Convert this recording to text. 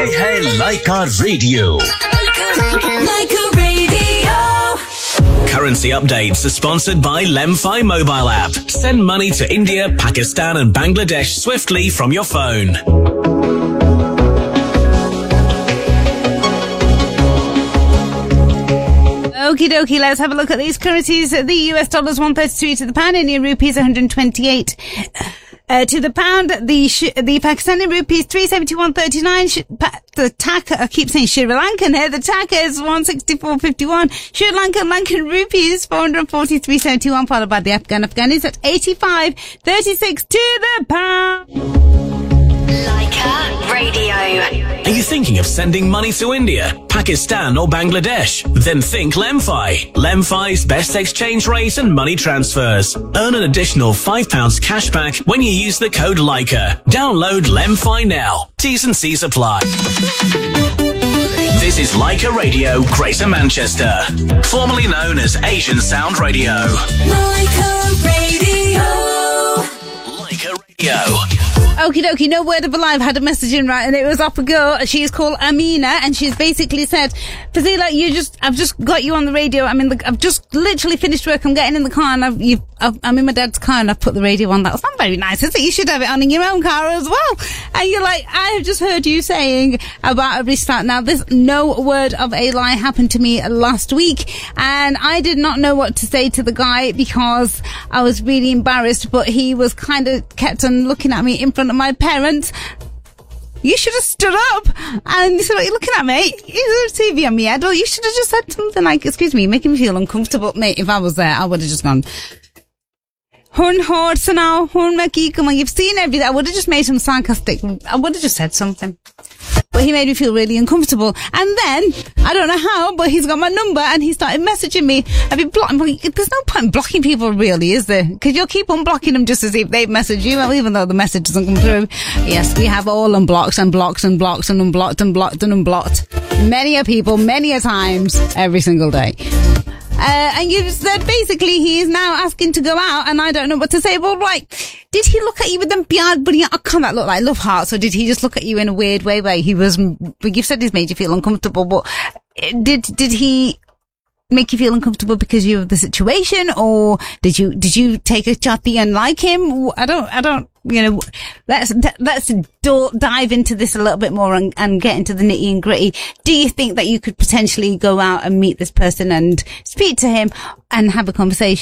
ये है लाइका radio. Laika Radio. Currency updates are sponsored by Lemfi mobile app. Send money to India, Pakistan and Bangladesh swiftly from your phone. Okie dokie, let's have a look at these currencies. The US dollar is 133 to the pound, Indian rupees 128 to the pound. The Pakistani rupees 371.39. The taka, I keep saying Sri Lankan here. The taka is 164.51. Sri Lankan rupees 443.71, followed by the Afghanis at 85.36 to the pound. Laika Radio. Are you thinking of sending money to India, Pakistan or Bangladesh? Then think Lemfi. Lemfi's best exchange rate and money transfers. Earn an additional £5 cash back when you use the code LAIKA. Download Lemfi now. T's and C's apply. This is Laika Radio, Greater Manchester. Formerly known as Asian Sound Radio. Laika Radio. Laika Radio. Okie dokie, no word of a lie. I've had a message in, right, and it was off a girl. She's called Amina, and she's basically said, Fazila, I've just got you on the radio. I've just literally finished work. I'm getting in the car, and I'm in my dad's car, and I've put the radio on. That's not very nice, is it? You should have it on in your own car as well. And you're like, I have just heard you saying about a restart. Now, there's no word of a lie happened to me last week, and I did not know what to say to the guy because I was really embarrassed, but he was kind of kept on looking at me in front of my parents. You should have stood up and he said, what are you looking at, mate? Is there a TV on me head? Well, you should have just said something like, excuse me, you're making me feel uncomfortable. Mate, if I was there, I would have just gone, Hun horse now, hun maki, come on, you've seen everything. I would have just made him sarcastic. I would have just said something. But he made me feel really uncomfortable. And then, I don't know how, but he's got my number and he started messaging me. I've been blocking. There's no point in blocking people, really, is there? Because you'll keep on blocking them just as if they've messaged you, even though the message doesn't come through. Yes, we have all unblocked and blocked and blocked and unblocked and blocked and unblocked. Many a people, many a times, every single day. And you've said basically he is now asking to go out and I don't know what to say. Well, right. Did he look at you with them beard bunny? I can't that look like love hearts, or did he just look at you in a weird way where he was, you've said he's made you feel uncomfortable, but did he make you feel uncomfortable because of the situation, or did you take a chatty and like him? I don't, let's dive into this a little bit more and get into the nitty and gritty. Do you think that you could potentially go out and meet this person and speak to him and have a conversation?